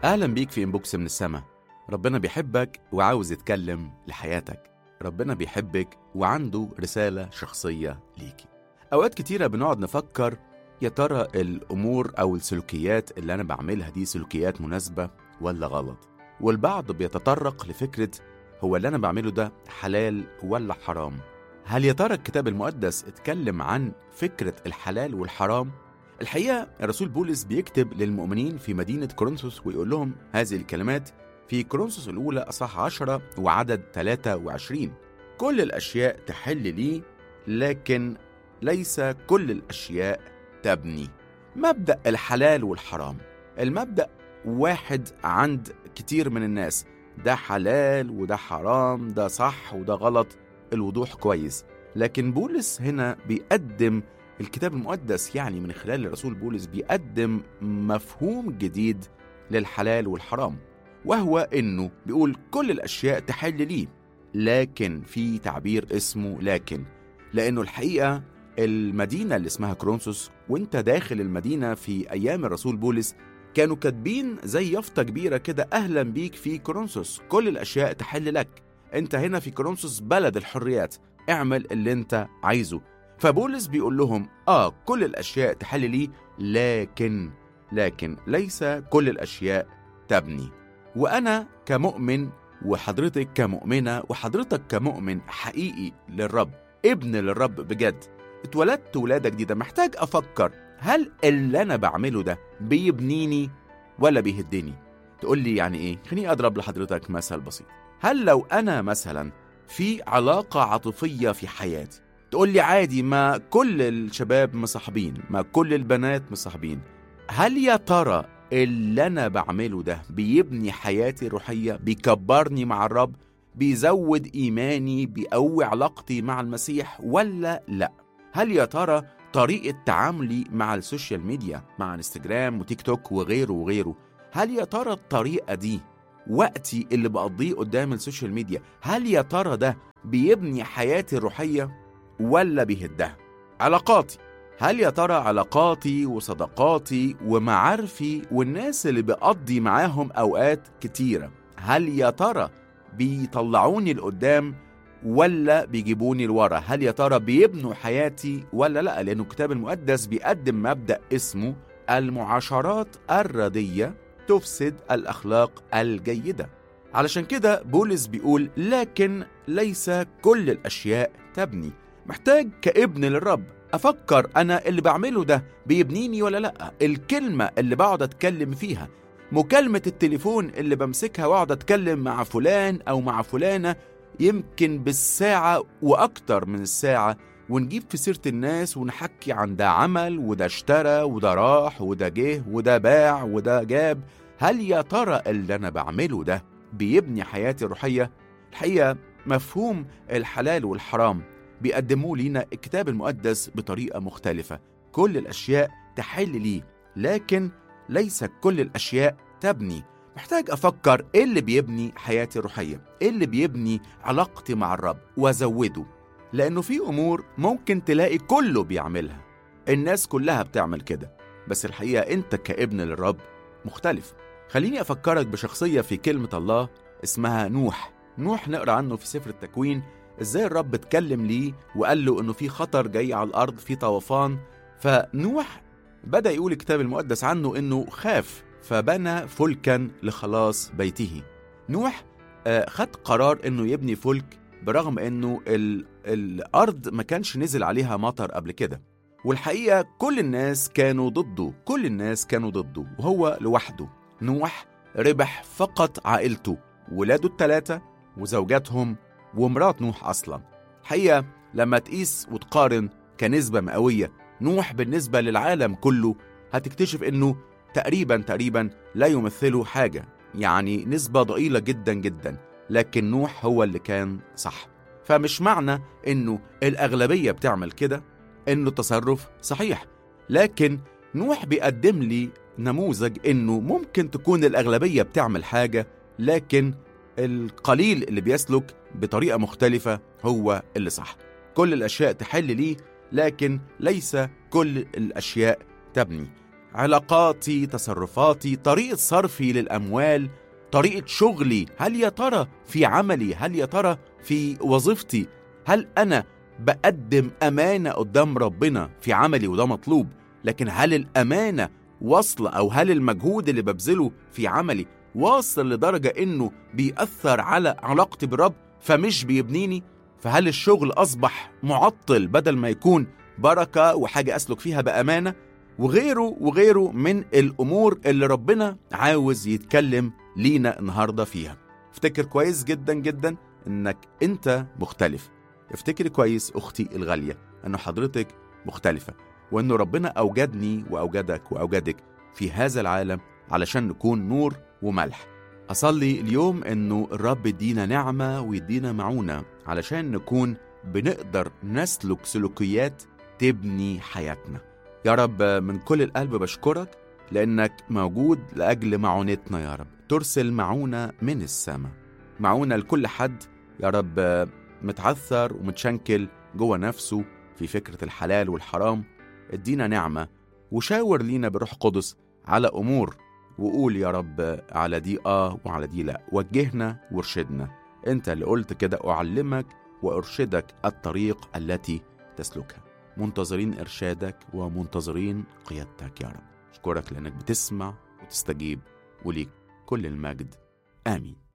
أهلا بيك في إنبوكس من السما. ربنا بيحبك وعاوز يتكلم لحياتك. ربنا بيحبك وعنده رسالة شخصية ليكي. أوقات كتيرة بنقعد نفكر يا ترى الأمور أو السلوكيات اللي أنا بعملها دي سلوكيات مناسبة ولا غلط، والبعض بيتطرق لفكرة هو اللي أنا بعمله ده حلال ولا حرام. هل يا ترى الكتاب المقدس اتكلم عن فكرة الحلال والحرام؟ الحقيقة الرسول بولس بيكتب للمؤمنين في مدينة كورنثوس ويقول لهم هذه الكلمات في كورنثوس الأولى أصحاح 10 وعدد 23: كل الأشياء تحل لي لكن ليس كل الأشياء تبني. مبدأ الحلال والحرام، المبدأ واحد عند كتير من الناس، ده حلال وده حرام، ده صح وده غلط، الوضوح كويس. لكن بولس هنا بيقدم الكتاب المقدس، يعني من خلال الرسول بولس بيقدم مفهوم جديد للحلال والحرام، وهو إنه بيقول كل الأشياء تحل لي، لكن في تعبير اسمه لكن، لأنه الحقيقة المدينة اللي اسمها كورنثوس وانت داخل المدينة في أيام الرسول بولس كانوا كاتبين زي يافطة كبيرة كده: أهلا بيك في كورنثوس، كل الأشياء تحل لك، انت هنا في كورنثوس بلد الحريات، اعمل اللي انت عايزه. فبولس بيقول لهم كل الأشياء تحل لي لكن ليس كل الأشياء تبني. وأنا كمؤمن وحضرتك كمؤمنة وحضرتك كمؤمن حقيقي للرب، ابن للرب بجد، اتولدت ولادة جديدة، محتاج أفكر هل اللي أنا بعمله ده بيبنيني ولا بيهدني؟ تقول لي يعني إيه؟ خليني أضرب لحضرتك مثل بسيط. هل لو أنا مثلا في علاقة عاطفية في حياتي، تقول لي عادي، ما كل الشباب مصاحبين، ما كل البنات مصاحبين، هل يا ترى اللي أنا بعمله ده بيبني حياتي الروحية، بيكبرني مع الرب، بيزود إيماني، بيقوي علاقتي مع المسيح ولا لأ؟ هل يا ترى طريقة تعاملي مع السوشيال ميديا، مع انستجرام وتيك توك وغيره، هل يا ترى الطريقة دي، وقتي اللي بقضيه قدام السوشيال ميديا، هل يا ترى ده بيبني حياتي الروحية ولا بيهدها؟ علاقاتي، هل يا ترى علاقاتي وصداقاتي ومعارفي والناس اللي بقضي معاهم أوقات كتيرة، هل يا ترى بيطلعوني لقدام ولا بيجيبوني لورا؟ هل يا ترى بيبنوا حياتي ولا لا؟ لأنه الكتاب المقدس بيقدم مبدأ اسمه المعاشرات الردية تفسد الأخلاق الجيدة. علشان كده بولس بيقول لكن ليس كل الأشياء تبني. محتاج كابن للرب أفكر أنا اللي بعمله ده بيبنيني ولا لأ؟ الكلمة اللي بقعد أتكلم فيها، مكالمة التليفون اللي بمسكها وقعد أتكلم مع فلان أو مع فلانة يمكن بالساعة وأكتر من الساعة، ونجيب في سيرة الناس ونحكي عن ده عمل وده اشترى وده راح وده جه وده باع وده جاب، هل يا ترى اللي أنا بعمله ده بيبني حياتي الروحية؟ الحقيقة مفهوم الحلال والحرام بيقدموه لينا الكتاب المقدس بطريقة مختلفة. كل الأشياء تحل لي لكن ليس كل الأشياء تبني. محتاج أفكر إيه اللي بيبني حياتي الروحية، إيه اللي بيبني علاقتي مع الرب وأزوده، لأنه في أمور ممكن تلاقي كله بيعملها، الناس كلها بتعمل كده، بس الحقيقة أنت كابن للرب مختلف. خليني أفكرك بشخصية في كلمة الله اسمها نوح. نقرأ عنه في سفر التكوين إزاي الرب اتكلم ليه وقال له إنه في خطر جاي على الأرض، في طوفان. فنوح بدأ يقول الكتاب المقدس عنه إنه خاف فبنى فلكا لخلاص بيته. نوح خد قرار إنه يبني فلك برغم إنه الأرض ما كانش نزل عليها مطر قبل كده، والحقيقة كل الناس كانوا ضده وهو لوحده. نوح ربح فقط عائلته، ولاده ال3 وزوجاتهم ومرات نوح أصلا. الحقيقة لما تقيس وتقارن كنسبة مئوية نوح بالنسبة للعالم كله، هتكتشف إنه تقريبا لا يمثله حاجة، يعني نسبة ضئيلة جدا جدا، لكن نوح هو اللي كان صح. فمش معنى إنه الأغلبية بتعمل كده إنه تصرف صحيح، لكن نوح بيقدم لي نموذج إنه ممكن تكون الأغلبية بتعمل حاجة، لكن القليل اللي بيسلك بطريقة مختلفة هو اللي صح. كل الأشياء تحل لي لكن ليس كل الأشياء تبني. علاقاتي، تصرفاتي، طريقة صرفي للأموال، طريقة شغلي، هل يا ترى في عملي، هل يا ترى في وظيفتي، هل أنا بقدم أمانة قدام ربنا في عملي؟ وده مطلوب، لكن هل الأمانة واصلة، أو هل المجهود اللي ببذله في عملي واصل لدرجة إنه بيأثر على علاقتي بالرب فمش بيبنيني؟ فهل الشغل أصبح معطل بدل ما يكون بركة وحاجة أسلك فيها بأمانة؟ وغيره من الأمور اللي ربنا عاوز يتكلم لينا النهاردة فيها. افتكر كويس جدا جدا إنك أنت مختلف. افتكري كويس أختي الغالية أنه حضرتك مختلفة، وأنه ربنا أوجدني وأوجدك وأوجدك في هذا العالم علشان نكون نور وملح. أصلي اليوم أنه الرب يدينا نعمة ويدينا معونة علشان نكون بنقدر نسلك سلوكيات تبني حياتنا. يا رب من كل القلب بشكرك لأنك موجود لأجل معونتنا. يا رب ترسل معونة من السماء، معونة لكل حد يا رب متعثر ومتشنكل جوه نفسه في فكرة الحلال والحرام. ادينا نعمة وشاور لينا بروح قدس على أمور، وقول يا رب على دي وعلى دي لا. وجهنا وارشدنا، انت اللي قلت كده أعلمك وأرشدك الطريق التي تسلكها. منتظرين إرشادك ومنتظرين قيادتك يا رب. أشكرك لأنك بتسمع وتستجيب، وليك كل المجد. آمين.